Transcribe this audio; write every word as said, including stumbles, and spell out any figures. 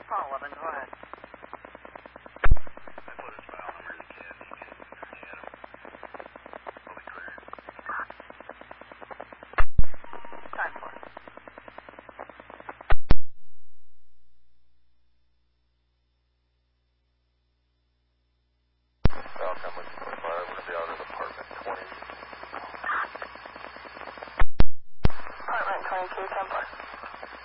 Paul eleven, go ahead. I put his file number in the cab. You can add him. I'll be clear. Time for it. Falcon with twenty-five. We're going to be out of apartment twenty. Apartment twenty-two, ten four.